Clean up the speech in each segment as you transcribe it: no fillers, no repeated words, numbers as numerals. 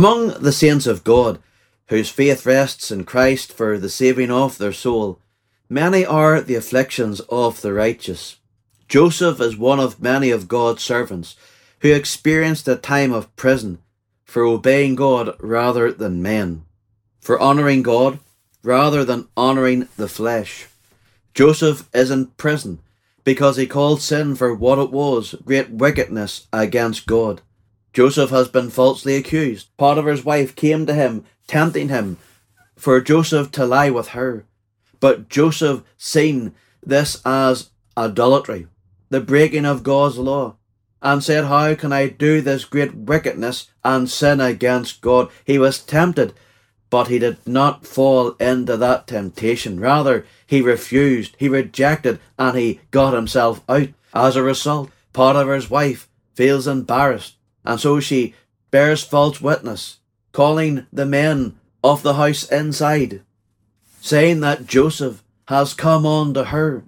Among the saints of God, whose faith rests in Christ for the saving of their soul, many are the afflictions of the righteous. Joseph is one of many of God's servants who experienced a time of prison for obeying God rather than men, for honouring God rather than honouring the flesh. Joseph is in prison because he called sin for what it was, great wickedness against God. Joseph has been falsely accused. Potiphar's wife came to him, tempting him for Joseph to lie with her. But Joseph seen this as idolatry, the breaking of God's law, and said, "How can I do this great wickedness and sin against God?" He was tempted, but he did not fall into that temptation. Rather, he refused, he rejected, and he got himself out. As a result, Potiphar's wife feels embarrassed, and so she bears false witness, calling the men of the house inside, saying that Joseph has come on to her.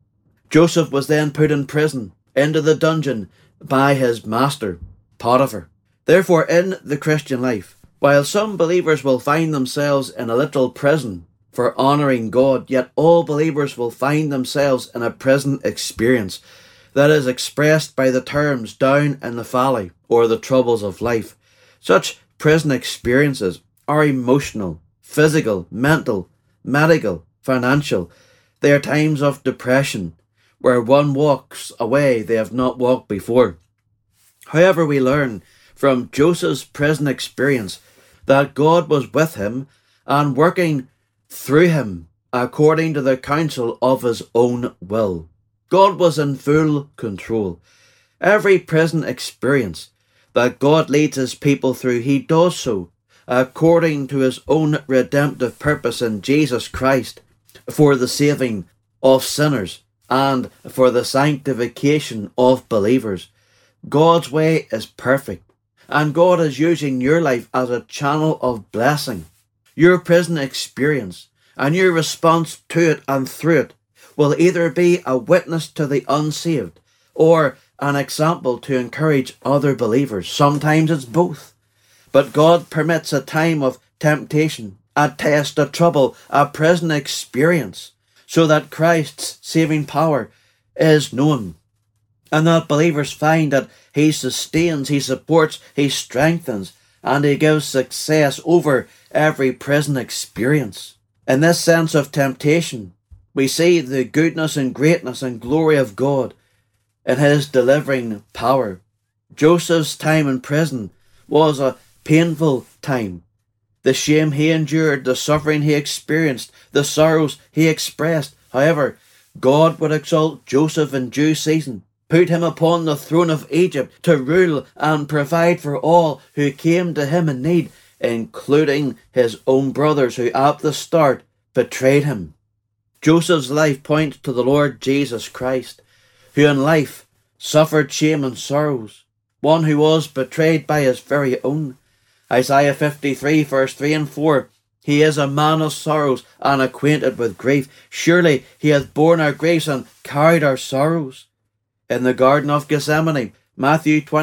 Joseph was then put in prison, into the dungeon, by his master, Potiphar. Therefore, in the Christian life, while some believers will find themselves in a literal prison for honouring God, yet all believers will find themselves in a prison experience that is expressed by the terms down in the valley or the troubles of life. Such prison experiences are emotional, physical, mental, medical, financial. They are times of depression where one walks a way they have not walked before. However, we learn from Joseph's prison experience that God was with him and working through him according to the counsel of his own will. God was in full control. Every prison experience that God leads his people through, he does so according to his own redemptive purpose in Jesus Christ for the saving of sinners and for the sanctification of believers. God's way is perfect, and God is using your life as a channel of blessing. Your prison experience and your response to it and through it will either be a witness to the unsaved or an example to encourage other believers. Sometimes it's both. But God permits a time of temptation, a test, a trouble, a prison experience, so that Christ's saving power is known, and that believers find that he sustains, he supports, he strengthens, and he gives success over every prison experience. In this sense of temptation, we see the goodness and greatness and glory of God in his delivering power. Joseph's time in prison was a painful time. The shame he endured, the suffering he experienced, the sorrows he expressed. However, God would exalt Joseph in due season, put him upon the throne of Egypt to rule and provide for all who came to him in need, including his own brothers who at the start betrayed him. Joseph's life points to the Lord Jesus Christ, who in life suffered shame and sorrows, one who was betrayed by his very own. Isaiah 53 verse 3 and 4, "He is a man of sorrows and acquainted with grief. Surely he hath borne our griefs and carried our sorrows." In the Garden of Gethsemane, Matthew 20